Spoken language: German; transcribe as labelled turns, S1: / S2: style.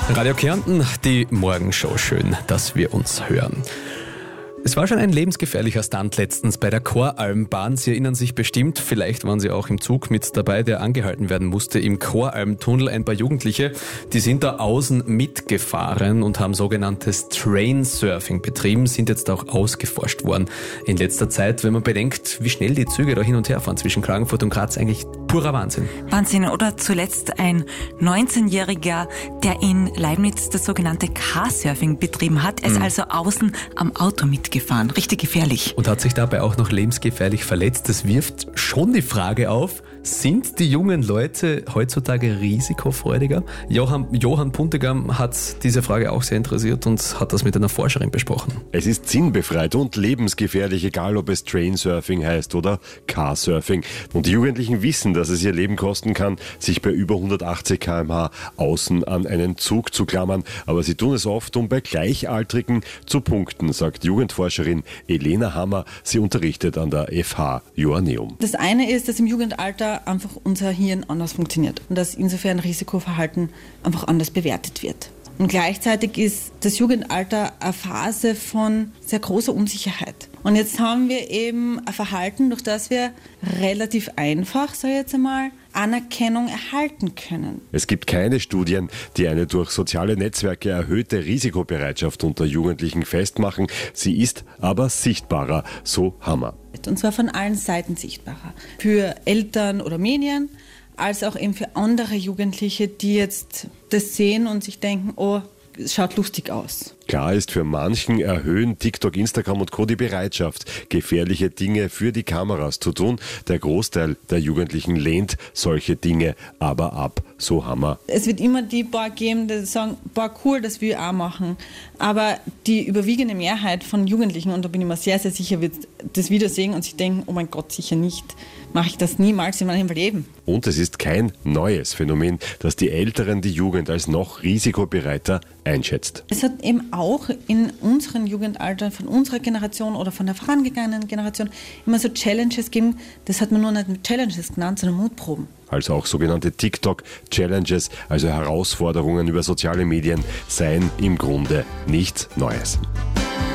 S1: Radio Kärnten, die Morgenshow. Schön, dass wir uns hören. Es war schon ein lebensgefährlicher Stunt letztens bei der Koralmbahn. Sie erinnern sich bestimmt, vielleicht waren Sie auch im Zug mit dabei, der angehalten werden musste im Koralmtunnel. Ein paar Jugendliche, die sind da außen mitgefahren und haben sogenanntes Trainsurfing betrieben, sind jetzt auch ausgeforscht worden in letzter Zeit. Wenn man bedenkt, wie schnell die Züge da hin und her fahren zwischen Klagenfurt und Graz, eigentlich purer Wahnsinn.
S2: Wahnsinn, oder zuletzt ein 19-Jähriger, der in Leibniz das sogenannte Car-Surfing betrieben hat. Er ist also außen am Auto mitgefahren. Richtig gefährlich.
S1: Und hat sich dabei auch noch lebensgefährlich verletzt. Das wirft schon die Frage auf, sind die jungen Leute heutzutage risikofreudiger? Johann Puntigam hat diese Frage auch sehr interessiert und hat das mit einer Forscherin besprochen.
S3: Es ist sinnbefreit und lebensgefährlich, egal ob es Trainsurfing heißt oder Carsurfing. Und die Jugendlichen wissen, dass es ihr Leben kosten kann, sich bei über 180 km/h außen an einen Zug zu klammern. Aber sie tun es oft, um bei Gleichaltrigen zu punkten, sagt Jugendforscherin Elena Hammer. Sie unterrichtet an der FH Joanneum.
S4: Das eine ist, dass im Jugendalter einfach unser Hirn anders funktioniert und dass insofern Risikoverhalten einfach anders bewertet wird. Und gleichzeitig ist das Jugendalter eine Phase von sehr großer Unsicherheit. Und jetzt haben wir eben ein Verhalten, durch das wir relativ einfach, sage ich jetzt einmal, Anerkennung erhalten können.
S3: Es gibt keine Studien, die eine durch soziale Netzwerke erhöhte Risikobereitschaft unter Jugendlichen festmachen. Sie ist aber sichtbarer, so Hammer.
S4: Und zwar von allen Seiten sichtbarer. Für Eltern oder Medien, als auch eben für andere Jugendliche, die jetzt das sehen und sich denken, oh, es schaut lustig aus.
S3: Klar ist, für manchen erhöhen TikTok, Instagram und Co. die Bereitschaft, gefährliche Dinge für die Kameras zu tun. Der Großteil der Jugendlichen lehnt solche Dinge aber ab, so Hammer.
S4: Es wird immer die paar geben, die sagen, boah, cool, das will ich auch machen. Aber die überwiegende Mehrheit von Jugendlichen, und da bin ich mir sehr, sehr sicher, wird das Video sehen und sich denken, oh mein Gott, sicher nicht. Mache ich das niemals in meinem Leben.
S3: Und es ist kein neues Phänomen, dass die Älteren die Jugend als noch risikobereiter einschätzt.
S4: Es hat eben auch in unseren Jugendaltern, von unserer Generation oder von der vorangegangenen Generation immer so Challenges gegeben. Das hat man nur nicht Challenges genannt, sondern Mutproben.
S3: Also auch sogenannte TikTok-Challenges, also Herausforderungen über soziale Medien, seien im Grunde nichts Neues.